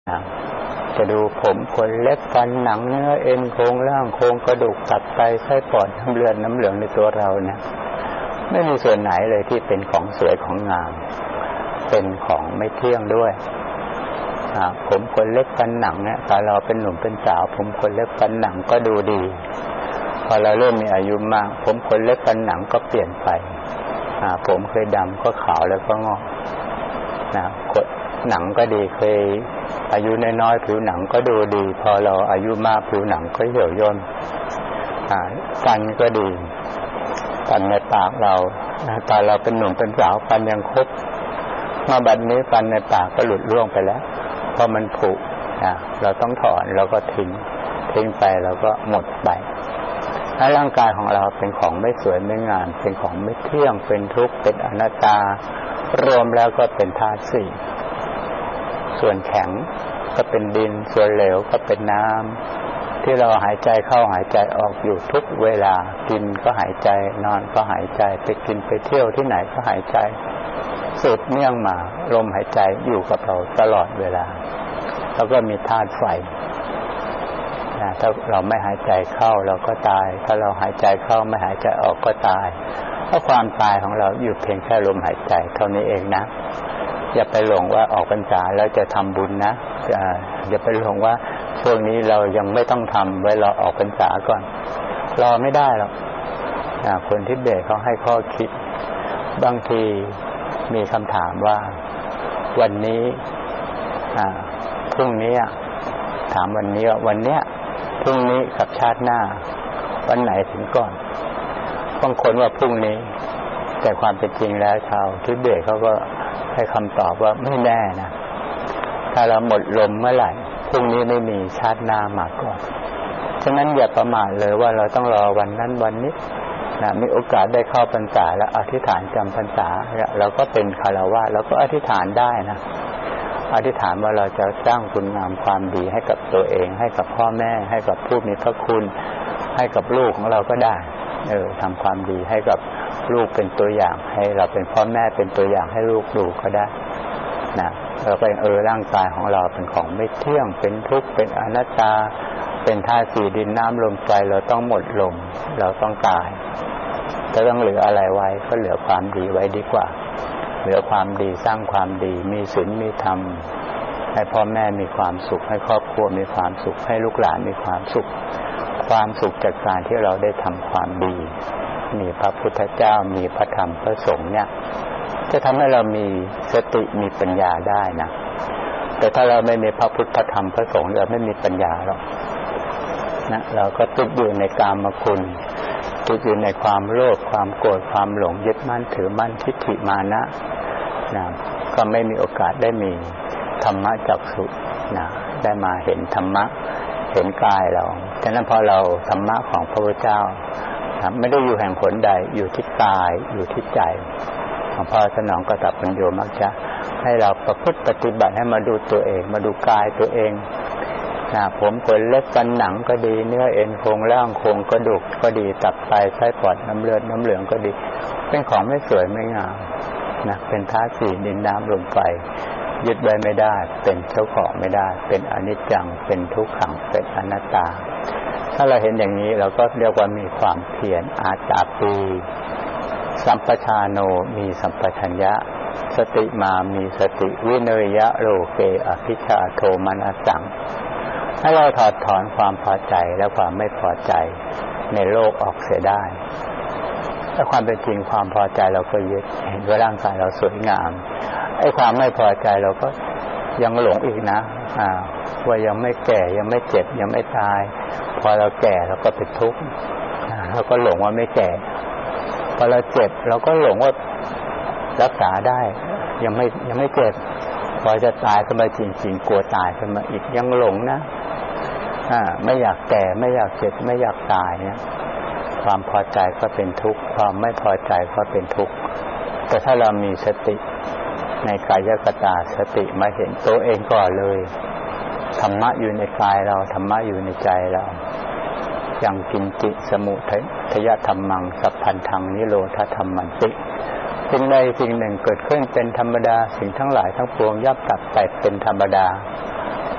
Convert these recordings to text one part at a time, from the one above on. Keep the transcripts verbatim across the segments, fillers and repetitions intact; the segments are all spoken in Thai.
จะดูผมขนเล็บฟันหนังเนื้อเอ็นโครงร่างโครงกระดูกตับไตไส้ปอดน้ำเลือดน้ำเหลืองในตัวเราเนี่ยไม่มีส่วนไหนเลยที่เป็นของสวยของงามเป็นของไม่เที่ยงด้วยผมขนเล็บฟันหนังเนี่ยตอนเราเป็นหนุ่มเป็นสาวผมขนเล็บฟันหนังก็ดูดีพอเราเริ่มมีอายุมากผมขนเล็บฟันหนังก็เปลี่ยนไปผมเคยดำก็ขาวแล้วก็งอกนะหนังก็ดีเคยอายุน้อยๆผิวหนังก็ดูดีพอเราอายุมากผิวหนังก็เหี่ยวย่นฟันก็ดีฟันในปากเราตอนเราเป็นหนุ่มเป็นสาวฟันยังครบมาบัดนี้ฟันในปากก็หลุดร่วงไปแล้วเพราะมันผุเราต้องถอนเราก็ทิ้งทิ้งไปเราก็หมดไปถ้าร่างกายของเราเป็นของไม่สวยไม่งามเป็นของไม่เที่ยงเป็นทุกข์เป็นอนัตตารวมแล้วก็เป็นธาตุสี่ส่วนแข็งก็เป็นดินส่วนเหลวก็เป็นน้ำที่เราหายใจเข้าหายใจออกอยู่ทุกเวลากินก็หายใจนอนก็หายใจไปกินไปเที่ยวที่ไหนก็หายใจสืบเนื่องมาลมหายใจอยู่กับเราตลอดเวลาแล้วก็มีธาตุไฟนะถ้าเราไม่หายใจเข้าเราก็ตายถ้าเราหายใจเข้าไม่หายใจออกก็ตายเพราะความตายของเราอยู่เพียงแค่ลมหายใจเท่านี้เองนะอย่าไปหลงว่าออกพรรษาแล้วจะทำบุญนะอย่าไปหลงว่าช่วงนี้เรายังไม่ต้องทำไว้รอออกพรรษาก่อนรอไม่ได้หรอกคนทิเบตเขาให้ข้อคิดบางทีมีคำถามว่าวันนี้พรุ่งนี้ถามวันนี้ว่าวันเนี้ยพรุ่งนี้กับชาติหน้าวันไหนถึงก่อนบางคนว่าพรุ่งนี้แต่ความเป็นจริงแล้วชาวทิเบตเขาก็ให้คำตอบว่าไม่แน่นะถ้าเราหมดลมเมื่อไหร่พรุ่งนี้ไม่มีชาติหน้ามาก่อนฉะนั้นอย่าประมาทเลยว่าเราต้องรอวันนั้นวันนี้นะมีโอกาสได้เข้าพรรษาแล้วอธิษฐานจำพรรษาเราก็เป็นคฤหัสถ์เราก็อธิษฐานได้นะอธิษฐานว่าเราจะสร้างคุณงามความดีให้กับตัวเองให้กับพ่อแม่ให้กับผู้มีพระคุณให้กับลูกของเราก็ได้เออทำความดีให้กับลูกเป็นตัวอย่างให้เราเป็นพ่อแม่เป็นตัวอย่างให้ลูกดูก็ได้นะเราก็เออร่างกายของเราเป็นของไม่เที่ยงเป็นทุกข์เป็นอนัตตาเป็นธาตุสี่ดินน้ำลมไฟเราต้องหมดลมเราต้องตายจะต้องเหลืออะไรไว้ก็เหลือความดีไว้ดีกว่าเหลือความดีสร้างความดีมีศีลมีธรรมให้พ่อแม่มีความสุขให้ครอบครัวมีความสุขให้ลูกหลานมีความสุขความสุขจากการที่เราได้ทำความดีมีพระพุทธเจ้ามีพระธรรมพระสงฆ์เนี่ยจะทำให้เรามีสติมีปัญญาได้นะแต่ถ้าเราไม่มีพระพุทธธรรมพระสงฆ์เราไม่มีปัญญาหรอกนะเราก็ติดอยู่ในกามคุณติดอยู่ในความโลภความโกรธความหลงยึดมั่นถือมั่นทิฏฐิมานะนะก็ไม่มีโอกาสได้มีธรรมะจักษุนะได้มาเห็นธรรมะเห็นกายเราฉะนั้นพอเราธรรมะของพระพุทธเจ้าไม่ได้อยู่แห่งผลใดอยู่ที่กายอยู่ที่ใจหลวงพ่อสนองกตัปปัญโยมักจะให้เราประพฤติปฏิบัติให้มาดูตัวเองมาดูกายตัวเองนะผมขนเล็บฟันหนังก็ดีเนื้อเอ็นโครงร่างโครงกระดูกก็ดีตับไตไส้ปอดน้ำเลือดน้ำเหลืองก็ดีเป็นของไม่สวยไม่งามนะเป็นธาตุสี่ดินน้ำลมไฟยึดไว้ไม่ได้เป็นเจ้าของไม่ได้เป็นอนิจจังเป็นทุกขังเป็นอนัตตาถ้าเราเห็นอย่างนี้เราก็เรียกว่ามีความเพียรอาตาปีสัมปชาโนมีสัมปชัญญะสติมามีสติวิเนยะโลเกอภิชาโทมนัสสังให้เราถอดถอนความพอใจและความไม่พอใจในโลกออกเสียได้ถ้าความเป็นจริงความพอใจเราก็ยึดเห็นว่าร่างกายเราสวยงามไอ้ความไม่พอใจเราก็ยังหลงอีกนะอ่าว่ายังไม่แก่ยังไม่เจ็บยังไม่ตายพอเราแก่เราก็เป็นทุกข์เราก็หลงว่าไม่แก่พอเราเจ็บเราก็หลงว่ารักษาได้ยังไม่ยังไม่เจ็บพอจะตายขึ้นมาจริงๆกลัวตายขึ้นมาอีกยังหลงนะอ่าไม่อยากแก่ไม่อยากเจ็บไม่อยากตายเนี่ยความพอใจก็เป็นทุกข์ความไม่พอใจก็เป็นทุกข์แต่ถ้าเรามีสติในกายกตาสติมาเห็นตัวเองก่อนเลยธรรมะอยู่ในกายเราธรรมะอยู่ในใจเรายังกินจิสมุทัยธรรมังสัพพันธังนิโรธธรรมันติสิ่งใดสิ่งหนึ่งเกิดขึ้นเป็นธรรมดาสิ่งทั้งหลายทั้งปวงย่อมดับไปเป็นธรรมดา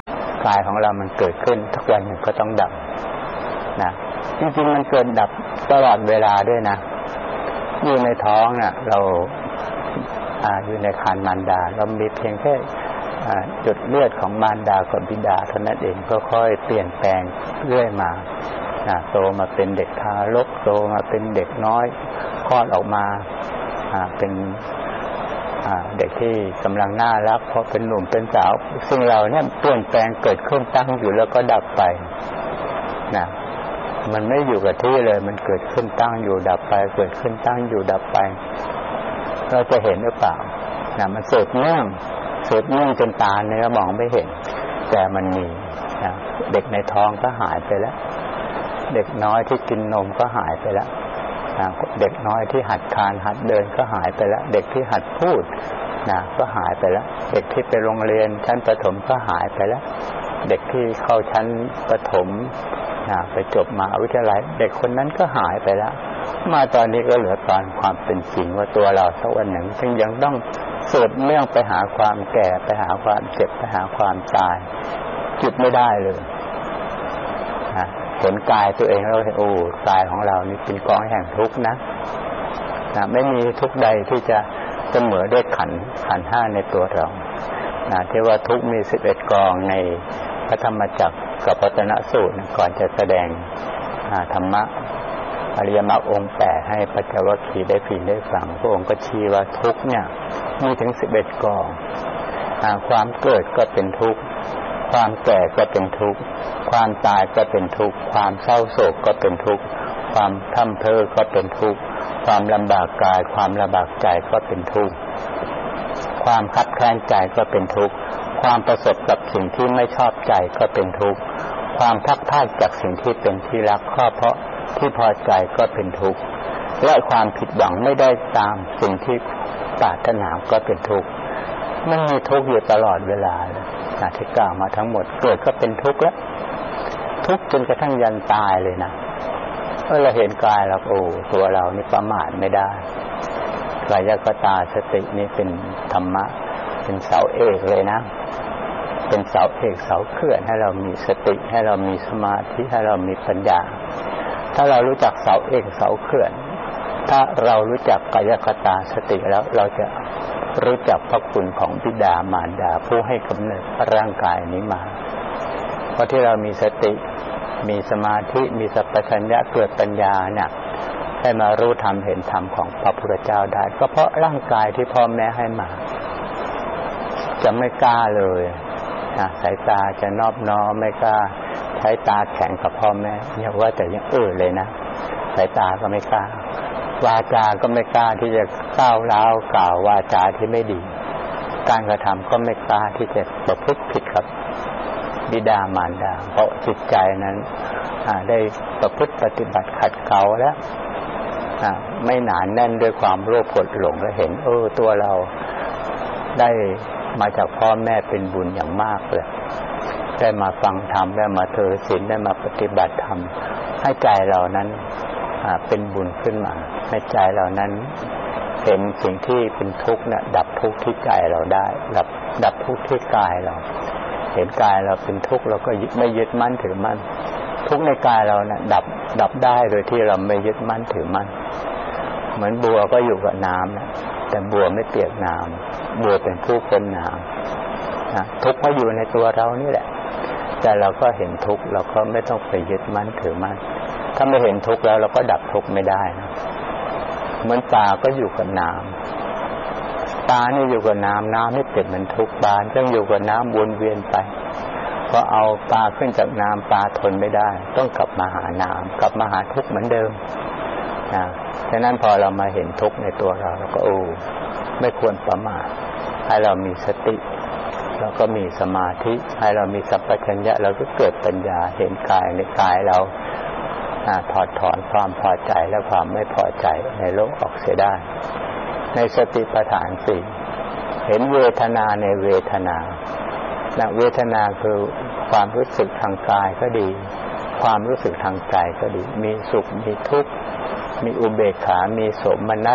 กายของเรามันเกิดขึ้นทุกวันหนึ่งก็ต้องดับนะจริงๆมันเกิดดับตลอดเวลาด้วยนะอยู่ในท้องน่ะเราอ่าอยู่ในครรภ์มารดาเรามีเพียงแค่จุดเลือดของมารดากับบิดาเท่านั้นเองก็ค่อยเปลี่ยนแปลงเรื่อยมาโตมาเป็นเด็กทารกโตมาเป็นเด็กน้อยคลอดออกมาเป็นเด็กที่กำลังน่ารักพอเป็นหนุ่มเป็นสาวซึ่งเราเนี่ยเปลี่ยนแปลงเกิดขึ้นตั้งอยู่แล้วก็ดับไปนะมันไม่อยู่กับที่เลยมันเกิดขึ้นตั้งอยู่ดับไปเกิดขึ้นตั้งอยู่ดับไปเราจะเห็นหรือเปล่านะมันสืบเนื่องสืบเนื่องจนตาเนื้อมองไม่เห็นแต่มันมีนะเด็กในท้องก็หายไปแล้วเด็กน้อยที่กินนมก็หายไปแล้วนะเด็กน้อยที่หัดคลานหัดเดินก็หายไปแล้วเด็กที่หัดพูดนะก็หายไปแล้วเด็กที่ไปโรงเรียนชั้นประถมก็หายไปแล้วเด็กที่เข้าชั้นประถมนะไปจบมหาวิทยาลัยเด็กคนนั้นก็หายไปแล้วมาตอนนี้ก็เหลือตอนความเป็นจริงว่าตัวเราสักวันหนึ่งจึงยังต้องสืบเนื่องไปหาความแก่ไปหาความเจ็บไปหาความตายจุดไม่ได้เลยนะเห็นกายตัวเองแล้วโอ้กายของเรานี่เป็นกองแห่งทุกข์นะนะไม่มีทุกข์ใดที่จะเสมอด้วยขันธ์ขันธ์ห้าในตัวเรานะที่ว่าทุกข์มีสิบเอ็ดกองในพระธรรมจักรกับปวัตตนสูตรก่อนจะแสดงธรรมะอริยมรรคองค์แปดให้ปัญจวัคคีย์ได้พิจารณาได้ฟังพระองค์ก็ชี้ว่าทุกข์เนี่ยมีถึงสิบเอ็ดกองความเกิดก็เป็นทุกข์ความแก่ก็เป็นทุกข์ความตายก็เป็นทุกข์ความเศร้าโศกก็เป็นทุกข์ความพร่ำเพ้อก็เป็นทุกข์ความลำบากกายความลำบากใจก็เป็นทุกข์ความคับแค้นใจก็เป็นทุกข์ความประสบกับสิ่งที่ไม่ชอบใจก็เป็นทุกข์ความพักพลาดจากสิ่งที่เป็นที่รักข้อเพราะที่พอใจก็เป็นทุกข์และความผิดหวังไม่ได้ตามสิ่งที่ปรารถนาก็เป็นทุกข์มันมีทุกข์อยู่ตลอดเวลาเลยนะที่กล่าวมาทั้งหมดเกิดก็เป็นทุกข์แล้วทุกข์จนกระทั่งยันตายเลยนะเมื่อเราเห็นกายเราโอ้ตัวเรานี่ประมาทไม่ได้กายกตาสตินี่เป็นธรรมะเป็นเสาเอกเลยนะเป็นเสาเอกเสาเขื่อนให้เรามีสติให้เรามีสมาธิให้เรามีปัญญาถ้าเรารู้จักเสาเอกเสาเขื่อนถ้าเรารู้จักกายกตาสติแล้วเราจะรู้จักพระคุณของบิดามารดาผู้ให้กำเนิดร่างกายนี้มาเพราะที่เรามีสติมีสมาธิมีสัพพัญญะเกิดปัญญาเนี่ยให้มารู้ธรรมเห็นธรรมของพระพุทธเจ้าได้ก็เพราะร่างกายที่พ่อแม่ให้มาจะไม่กล้าเลยนะสายตาจะนอบน้อมไม่กล้าใช้ตาแข็งกับพ่อแม่อย่าว่าแต่ยังเออเลยนะสายตาก็ไม่กล้าวาจาก็ไม่กล้าที่จะก้าวร้าวกล่าววาจาที่ไม่ดีการกระทำก็ไม่กล้าที่จะประพฤติผิดกับบิดามารดาเพราะจิตใจนั้นได้ประพฤติปฏิบัติขัดเกลาแล้วไม่หนาแน่นด้วยความโลภโกรธหลงและเห็นเออตัวเราได้มาจากพ่อแม่เป็นบุญอย่างมากเลยได้มาฟังธรรมได้มาถือศีลได้มาปฏิบัติธรรมให้ใจเรานั้นเป็นบุญขึ้นมาให้ใจเรานั้นเห็นสิ่งที่เป็นทุกข์นะดับทุกข์ที่ใจเราได้ดับดับทุกข์ที่กายเราเห็นกายเราเป็นทุกข์เราก็ไม่ยึดมั่นถือมั่นทุกข์ในกายเรานะดับดับได้โดยที่เราไม่ยึดมั่นถือมั่นเหมือนบัวก็อยู่กับน้ำนะแต่บัวไม่เปียกน้ำบัวเป็นผู้พ้นน้ำนะทุกข์ก็อยู่ในตัวเรานี่แหละแต่เราก็เห็นทุกข์เราก็ไม่ต้องไปยึดมั่นถือมั่นถ้าไม่เห็นทุกข์แล้วเราก็ดับทุกข์ไม่ได้นะเหมือนปลาก็อยู่กับน้ำปลานี่อยู่กับน้ำน้ำไม่เปลี่ยนเหมือนทุกข์ปลาต้องอยู่กับน้ำวนเวียนไปพอเอาปลาขึ้นจากน้ำปลาทนไม่ได้ต้องกลับมาหาน้ำกลับมาหาทุกข์เหมือนเดิมนะฉะนั้นพอเรามาเห็นทุกข์ในตัวเราเราก็โอ้ไม่ควรประมาทให้เรามีสติเราก็มีสมาธิให้เรามีสัพพัญญะเราก็เกิดปัญญาเห็นกายในกายเราถอดถอนความพอใจและความไม่พอใจในโลกออกเสียได้ในสติปัฏฐานสี่เห็นเวทนาในเวทนาและเวทนาคือความรู้สึกทางกายก็ดีความรู้สึกทางใจก็ดีมีสุขมีทุกข์มีอุเบกขามีโสมนัส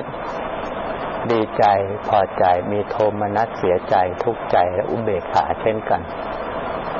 ดีใจพอใจมีโทมนัสเสียใจทุกข์ใจและอุเบกขาเช่นกัน